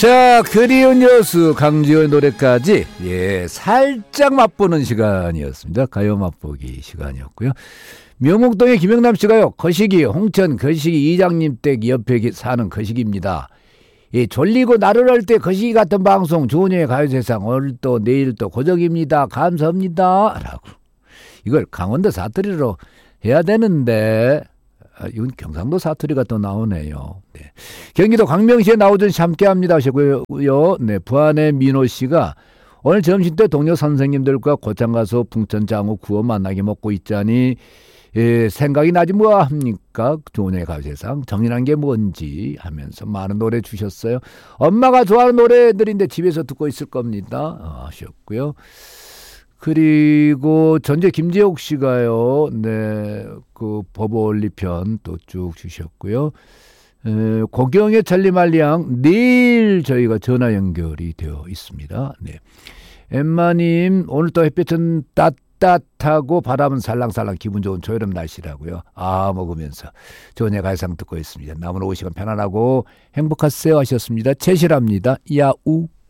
자, 그리운 여수 강지호의 노래까지 살짝 맛보는 시간이었습니다. 가요 맛보기 시간이었고요. 명목동의 김영남 씨가요, 거시기 홍천 거시기 이장님 댁 옆에 사는 거시기입니다. 졸리고 나른할 때 거시기 같은 방송 조은혜의 가요세상 오늘 또 내일 또 고정입니다. 감사합니다 라고. 이걸 강원도 사투리로 해야 되는데 이건 경상도 사투리가 또 나오네요. 네. 경기도 광명시에 나오던 시 함께합니다 하시고요. 네, 부안의 민호 씨가 오늘 점심 때 동료 선생님들과 고창 가서 풍천장어 구워 만나게 먹고 있자니 생각이 나지 뭐합니까? 조은혜의 가요세상 정인한 게 뭔지 하면서 많은 노래 주셨어요. 엄마가 좋아하는 노래들인데 집에서 듣고 있을 겁니다 하셨고요. 그리고 전재 김재옥 씨가요, 네, 그 버버올리 편 또 쭉 주셨고요. 고경의 찰리말리앙 내일 저희가 전화 연결이 되어 있습니다. 네. 엠마님, 오늘 또 햇볕은 따뜻하고 바람은 살랑살랑 기분 좋은 조여름 날씨라고요. 먹으면서 조은혜 가요상 듣고 있습니다. 남은 오후 시간 편안하고 행복하세요 하셨습니다. 채실합니다. 야우.